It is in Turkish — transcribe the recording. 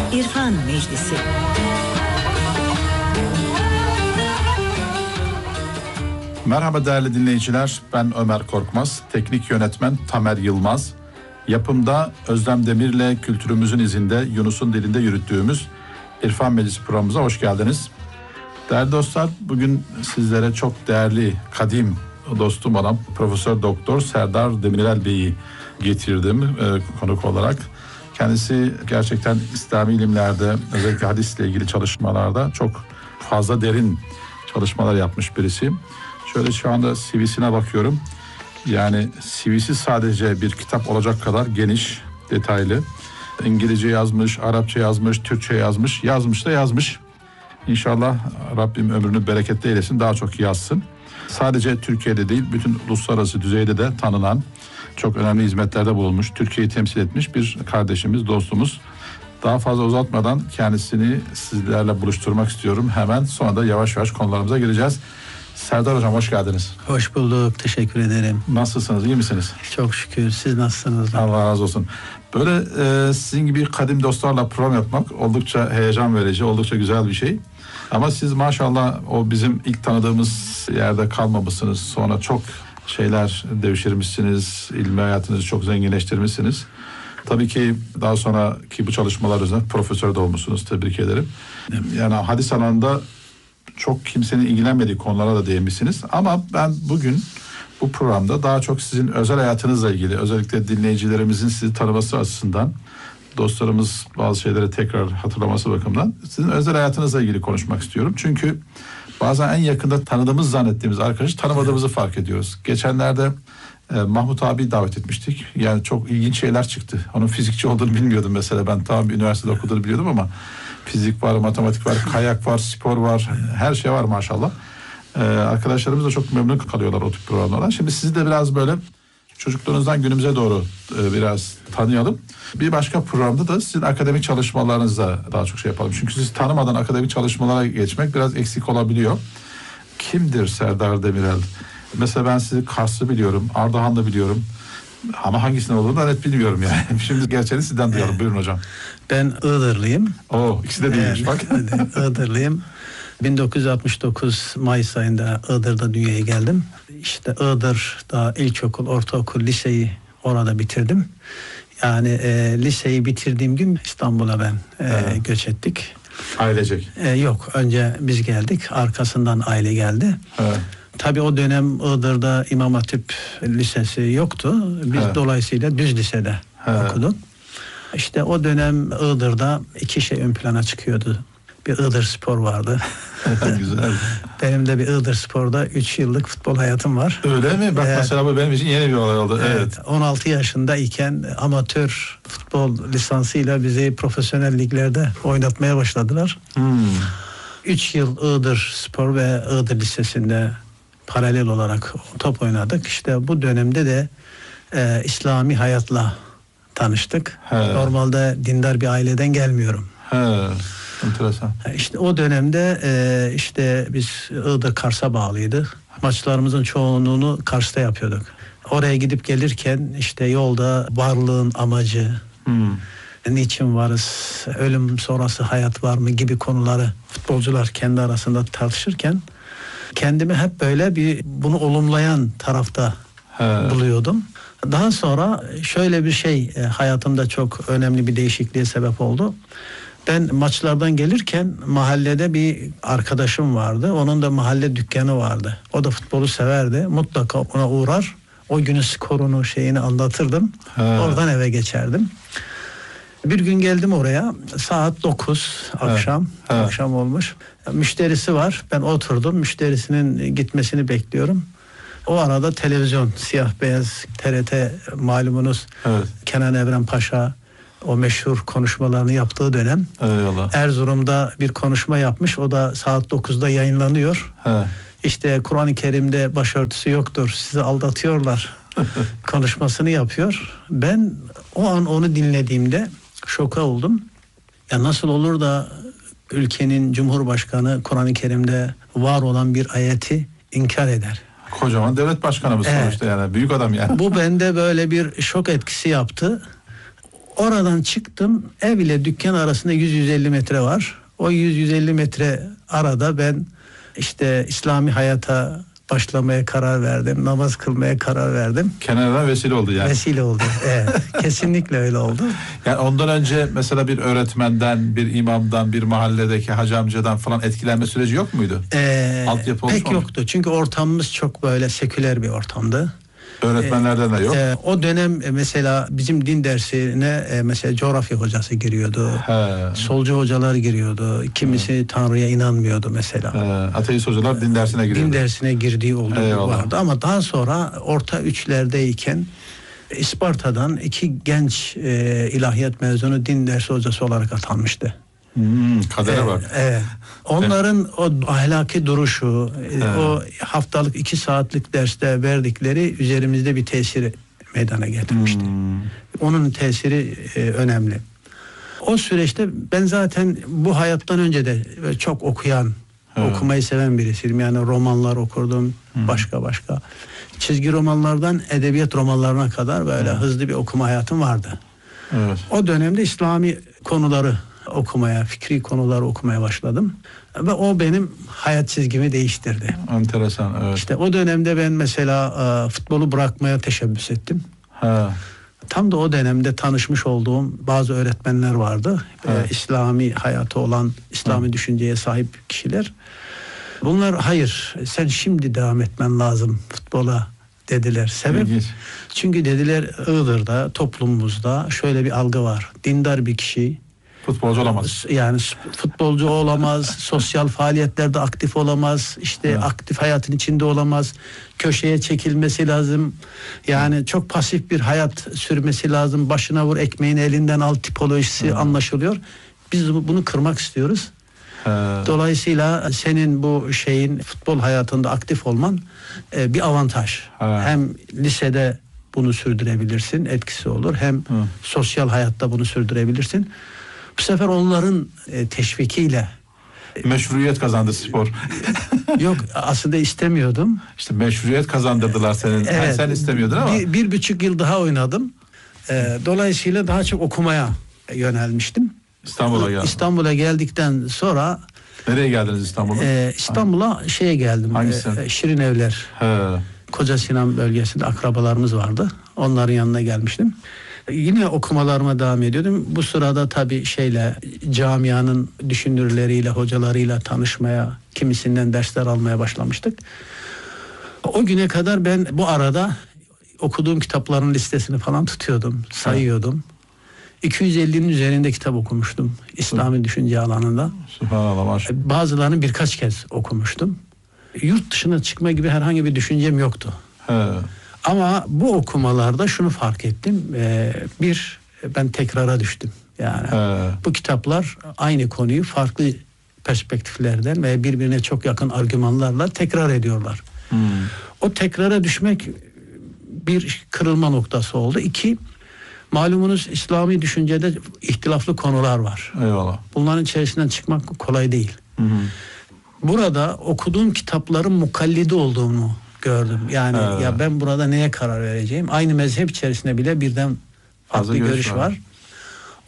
İrfan Meclisi. Merhaba değerli dinleyiciler, ben Ömer Korkmaz, teknik yönetmen Tamer Yılmaz. Yapımda Özlem Demir'le kültürümüzün izinde Yunus'un dilinde yürüttüğümüz İrfan Meclisi programımıza hoş geldiniz. Değerli dostlar, bugün sizlere çok değerli, kadim dostum olan Profesör Doktor Serdar Demirel Bey'i getirdim konuk olarak. Kendisi gerçekten İslami ilimlerde, özellikle hadisle ilgili çalışmalarda çok fazla derin çalışmalar yapmış birisi. Şöyle şu anda CV'sine bakıyorum. Yani CV'si sadece bir kitap olacak kadar geniş, detaylı. İngilizce yazmış, Arapça yazmış, Türkçe yazmış, yazmış da yazmış. İnşallah Rabbim ömrünü bereketli eylesin, daha çok yazsın. Sadece Türkiye'de değil, bütün uluslararası düzeyde de tanınan, çok önemli hizmetlerde bulunmuş, Türkiye'yi temsil etmiş bir kardeşimiz, dostumuz. Daha fazla uzatmadan kendisini sizlerle buluşturmak istiyorum. Hemen sonra da yavaş yavaş konularımıza gireceğiz. Serdar Hocam hoş geldiniz. Hoş bulduk, teşekkür ederim. Nasılsınız, iyi misiniz? Çok şükür, siz nasılsınız? Allah razı olsun. Böyle sizin gibi kadim dostlarla program yapmak oldukça heyecan verici, oldukça güzel bir şey. Ama siz maşallah o bizim ilk tanıdığımız yerde kalmamışsınız. Sonra çok şeyler devşirmişsiniz, ilmi hayatınızı çok zenginleştirmişsiniz. Tabii ki daha sonraki bu çalışmalar üzerine profesör de olmuşsunuz, tebrik ederim. Yani hadis alanında çok kimsenin ilgilenmediği konulara da değinmişsiniz. Ama ben bugün bu programda daha çok sizin özel hayatınızla ilgili, özellikle dinleyicilerimizin sizi tanıması açısından, dostlarımız bazı şeyleri tekrar hatırlaması bakımından sizin özel hayatınızla ilgili konuşmak istiyorum. Çünkü bazen en yakında tanıdığımız zannettiğimiz arkadaşı tanımadığımızı fark ediyoruz. Geçenlerde Mahmut abi davet etmiştik. Yani çok ilginç şeyler çıktı. Onun fizikçi olduğunu bilmiyordum mesela. Ben tamam üniversitede okuduğunu biliyordum ama fizik var, matematik var, kayak var, spor var. Her şey var maşallah. Arkadaşlarımız da çok memnun kalıyorlar o tip programlardan. Şimdi sizi de biraz böyle çocukluğunuzdan günümüze doğru biraz tanıyalım. Bir başka programda da sizin akademik çalışmalarınızla daha çok şey yapalım. Çünkü sizi tanımadan akademik çalışmalara geçmek biraz eksik olabiliyor. Kimdir Serdar Demirel? Mesela ben sizi Kars'ı biliyorum, Ardahan'da biliyorum. Ama hangisinin olduğunu da net bilmiyorum yani. Şimdi gerçeğini sizden duyalım. Buyurun hocam. Ben Iğdırlıyım. İkisi de değilmiş bak. Iğdırlıyım. 1969 Mayıs ayında Iğdır'da dünyaya geldim. İşte Iğdır'da ilkokul, ortaokul, liseyi orada bitirdim. Yani liseyi bitirdiğim gün İstanbul'a ben göç ettik. Ailecek. Yok, önce biz geldik. Arkasından aile geldi. Evet. Tabii o dönem Iğdır'da İmam Hatip Lisesi yoktu. Biz dolayısıyla düz lisede okuduk. İşte o dönem Iğdır'da iki şey ön plana çıkıyordu. Bir Iğdır Spor vardı. Güzel. Benim de bir Iğdır Spor'da 3 yıllık futbol hayatım var. Öyle mi? Bak mesela bu benim için yeni bir olay oldu. Evet. 16 yaşındayken amatör futbol lisansıyla bizi profesyonel liglerde oynatmaya başladılar. 3 yıl Iğdır Spor ve Iğdır Lisesi'nde paralel olarak top oynadık. İşte bu dönemde de İslami hayatla tanıştık. Normalde dindar bir aileden gelmiyorum. Enteresan. İşte o dönemde işte biz Iğdır Kars'a bağlıydı. Maçlarımızın çoğunluğunu Kars'ta yapıyorduk. Oraya gidip gelirken işte yolda varlığın amacı, niçin varız, ölüm sonrası hayat var mı gibi konuları futbolcular kendi arasında tartışırken kendimi hep böyle bunu olumlayan tarafta buluyordum. Daha sonra şöyle bir şey hayatımda çok önemli bir değişikliğe sebep oldu. Ben maçlardan gelirken mahallede bir arkadaşım vardı. Onun da mahalle dükkanı vardı. O da futbolu severdi. Mutlaka ona uğrar. O günün skorunu şeyini anlatırdım. Oradan eve geçerdim. Bir gün geldim oraya. Saat 9 akşam. Akşam olmuş. Müşterisi var. Ben oturdum. Müşterisinin gitmesini bekliyorum. O arada televizyon siyah beyaz TRT malumunuz. Kenan Evren Paşa o meşhur konuşmalarını yaptığı dönem. Eyvallah. Erzurum'da bir konuşma yapmış. O da saat 9'da yayınlanıyor. İşte Kur'an-ı Kerim'de başörtüsü yoktur. Sizi aldatıyorlar. Konuşmasını yapıyor. Ben o an onu dinlediğimde şoka oldum. Ya nasıl olur da ülkenin Cumhurbaşkanı Kur'an-ı Kerim'de var olan bir ayeti inkar eder? Kocaman devlet başkanımız sonuçta yani. Büyük adam yani. Bu bende böyle bir şok etkisi yaptı. Oradan çıktım. Ev ile dükkan arasında 100-150 metre var. O 100-150 metre arada ben işte İslami hayata başlamaya karar verdim. Namaz kılmaya karar verdim. Kenardan vesile oldu yani. Vesile oldu. Evet. Kesinlikle öyle oldu. Yani ondan önce mesela bir öğretmenden, bir imamdan, bir mahalledeki hacı amcadan falan etkilenme süreci yok muydu? Altyapı olmuş Pek mu? yoktu. Çünkü ortamımız çok böyle seküler bir ortamdı. Öğretmenlerden de yok. O dönem mesela bizim din dersine mesela coğrafya hocası giriyordu. Solcu hocalar giriyordu. Kimisi Tanrı'ya inanmıyordu mesela. Ateist hocalar din dersine giriyordu. Din dersine girdiği vardı ama daha sonra orta üçlerdeyken İsparta'dan 2 genç ilahiyat mezunu din dersi hocası olarak atanmıştı. Kadere bak. Evet. Onların o ahlaki duruşu, o haftalık 2 saatlik derste verdikleri üzerimizde bir tesiri meydana getirmişti. Onun tesiri önemli. O süreçte ben zaten bu hayattan önce de çok okumayı seven birisiydim. Yani romanlar okurdum, başka. Çizgi romanlardan edebiyat romanlarına kadar böyle hızlı bir okuma hayatım vardı. Evet. O dönemde İslami konuları okumaya, fikri konuları okumaya başladım. Ve o benim hayat çizgimi değiştirdi. Enteresan, evet. İşte o dönemde ben mesela futbolu bırakmaya teşebbüs ettim. Tam da o dönemde tanışmış olduğum bazı öğretmenler vardı. İslami hayatı olan, İslami düşünceye sahip kişiler. Bunlar hayır, sen şimdi devam etmen lazım futbola dediler. Sebep? İlginç. Çünkü dediler Iğdır'da, toplumumuzda şöyle bir algı var. Dindar bir kişi futbolcu olamaz. Yani futbolcu olamaz, sosyal faaliyetlerde aktif olamaz, işte aktif hayatın içinde olamaz, köşeye çekilmesi lazım. Yani çok pasif bir hayat sürmesi lazım. Başına vur, ekmeğini elinden al tipolojisi anlaşılıyor. Biz bunu kırmak istiyoruz. Dolayısıyla senin bu futbol hayatında aktif olman bir avantaj. Hem lisede bunu sürdürebilirsin, etkisi olur. Hem sosyal hayatta bunu sürdürebilirsin. Bu sefer onların teşvikiyle meşruiyet kazandı spor. Yok, aslında istemiyordum. İşte meşruiyet kazandırdılar senin. Evet, Sen istemiyordun ama. 1,5 yıl daha oynadım. Dolayısıyla daha çok okumaya yönelmiştim. İstanbul'a geldin. İstanbul'a geldikten sonra nereye geldiniz İstanbul'a? İstanbul'a geldim. Şirinevler. Koca Sinan bölgesinde akrabalarımız vardı. Onların yanına gelmiştim. Yine okumalarıma devam ediyordum. Bu sırada tabii camianın düşünürleriyle, hocalarıyla tanışmaya, kimisinden dersler almaya başlamıştık. O güne kadar ben bu arada okuduğum kitapların listesini falan tutuyordum, sayıyordum. 250'nin üzerinde kitap okumuştum İslami düşünce alanında. Subhanallah, maşallah. Bazılarını birkaç kez okumuştum. Yurt dışına çıkma gibi herhangi bir düşüncem yoktu. Ama bu okumalarda şunu fark ettim. Ben tekrara düştüm. Yani bu kitaplar aynı konuyu farklı perspektiflerden ve birbirine çok yakın argümanlarla tekrar ediyorlar. O tekrara düşmek bir kırılma noktası oldu. 2, malumunuz İslami düşüncede ihtilaflı konular var. Eyvallah. Bunların içerisinden çıkmak kolay değil. Burada okuduğum kitapların mukallidi olduğumu gördüm. Yani ya ben burada neye karar vereceğim? Aynı mezhep içerisinde bile birden farklı görüş var.